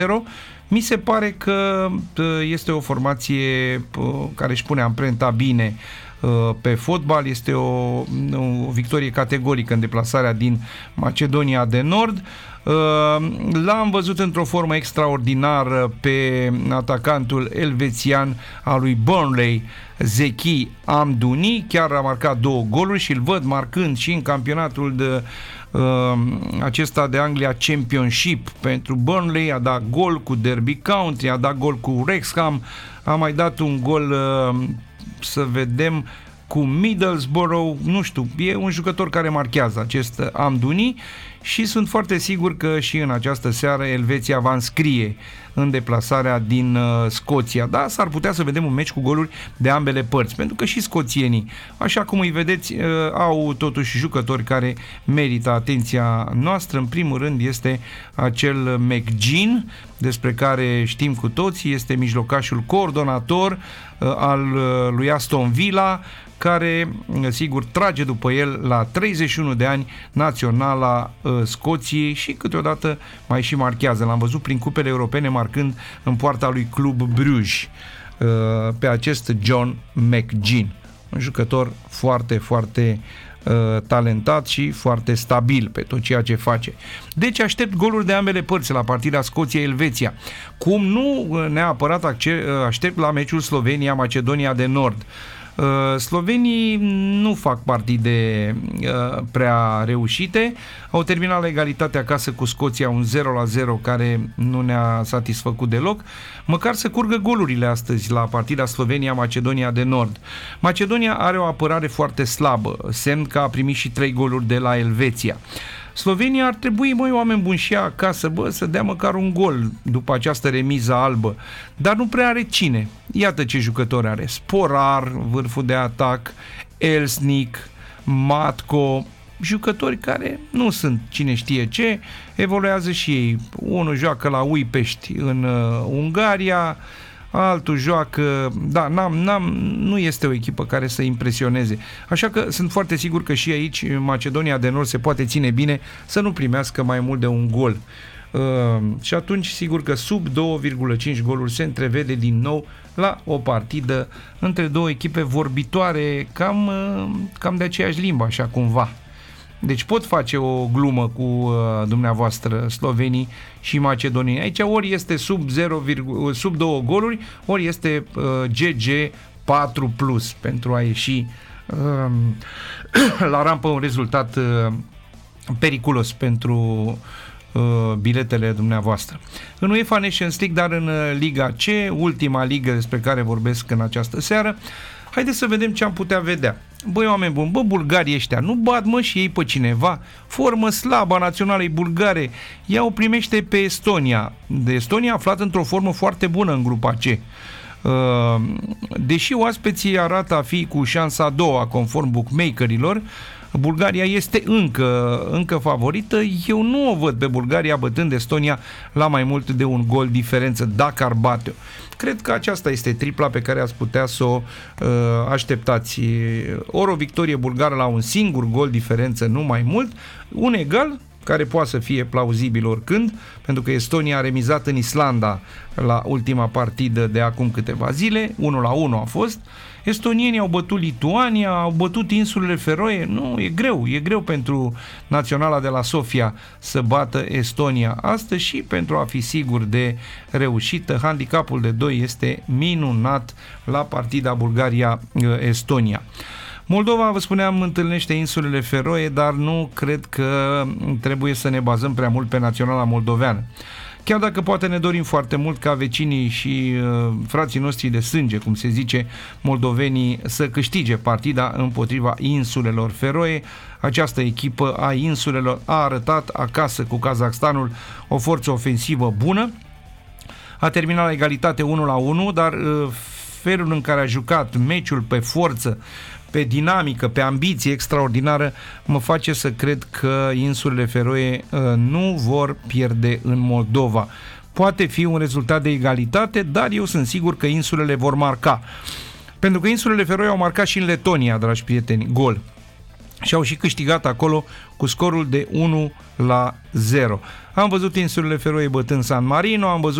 Mi se pare că este o formație care își pune amprenta bine pe fotbal. Este o victorie categorică în deplasarea din Macedonia de Nord. L-am văzut într-o formă extraordinară pe atacantul elvețian al lui Burnley, Zeki Amdouni, chiar a marcat 2 goluri și îl văd marcând și în campionatul de acesta de Anglia Championship pentru Burnley. A dat gol cu Derby County, a dat gol cu Wrexham, a mai dat un gol să vedem cu Middlesbrough, nu știu, e un jucător care marchează acest Amdouni și sunt foarte sigur că și în această seară Elveția va înscrie în deplasarea din Scoția. Da, s-ar putea să vedem un meci cu goluri de ambele părți, pentru că și scoțienii, așa cum îi vedeți, au totuși jucători care merită atenția noastră. În primul rând este acel McGinn, despre care știm cu toții, este mijlocașul coordonator al lui Aston Villa, care, sigur, trage după el la 31 de ani naționala Scoției și câteodată mai și marchează. L-am văzut prin cupele europene marcând în poarta lui Club Bruges pe acest John McGinn. Un jucător foarte, foarte talentat și foarte stabil pe tot ceea ce face. Deci aștept goluri de ambele părți la partida Scoția-Elveția. Cum nu neapărat aștept la meciul Slovenia-Macedonia de Nord. Slovenii nu fac partide prea reușite. Au terminat la egalitate acasă cu Scoția, un 0-0 care nu ne-a satisfăcut deloc. Măcar să curgă golurile astăzi la partida Slovenia-Macedonia de Nord. Macedonia are o apărare foarte slabă, semn că a primit și 3 goluri de la Elveția. Slovenia ar trebui, oameni buni, și acasă, să dea măcar un gol după această remiză albă, dar nu prea are cine. Iată ce jucători are: Sporar, vârful de atac, Elsnik, Matko, jucători care nu sunt cine știe ce, evoluează și ei. Unul joacă la Uipești în Ungaria, altul joacă, da, nu este o echipă care să impresioneze. Așa că sunt foarte sigur că și aici Macedonia de Nord se poate ține bine să nu primească mai mult de un gol. Și atunci sigur că sub 2,5 goluri se întrevede din nou la o partidă între două echipe vorbitoare cam de aceeași limbă, așa cumva. Deci pot face o glumă cu dumneavoastră, slovenii și macedonii. Aici ori este sub 2 goluri, ori este GG 4+, pentru a ieși la rampă un rezultat periculos pentru biletele dumneavoastră. În UEFA Nations League, dar în Liga C, ultima ligă despre care vorbesc în această seară, haideți să vedem ce am putea vedea. Băi, oameni buni, bulgarii ăștia nu bat, și ei pe cineva. Formă slabă a naționalei bulgare. Ea o primește pe Estonia. De Estonia aflat într-o formă foarte bună în grupa C. Deși oaspeții arată a fi cu șansa a doua, conform bookmakerilor, Bulgaria este încă favorită. Eu nu o văd pe Bulgaria bătând Estonia la mai mult de un gol diferență, dacă ar bate-o. Cred că aceasta este tripla pe care ați putea să o așteptați. Ori o victorie bulgară la un singur gol diferență, nu mai mult, un egal, care poate să fie plauzibil oricând, pentru că Estonia a remizat în Islanda la ultima partidă de acum câteva zile, 1-1 a fost. Estonienii au bătut Lituania, au bătut insulele Feroe. Nu, e greu pentru naționala de la Sofia să bată Estonia astăzi și pentru a fi sigur de reușită, handicapul de 2 este minunat la partida Bulgaria-Estonia. Moldova, vă spuneam, întâlnește insulele Feroe, dar nu cred că trebuie să ne bazăm prea mult pe naționala moldoveană. Chiar dacă poate ne dorim foarte mult ca vecinii și frații noștri de sânge, cum se zice, moldovenii, să câștige partida împotriva insulelor Feroe, această echipă a insulelor a arătat acasă cu Kazakhstanul o forță ofensivă bună, a terminat la egalitate 1-1, dar felul în care a jucat meciul pe forță, pe dinamică, pe ambiție extraordinară, mă face să cred că insulele Feroe nu vor pierde în Moldova. Poate fi un rezultat de egalitate, dar eu sunt sigur că insulele vor marca. Pentru că insulele Feroe au marcat și în Letonia, dragi prieteni, gol. și au și câștigat acolo cu scorul de 1-0. Am văzut insulele Feroe bătând San Marino, am văzut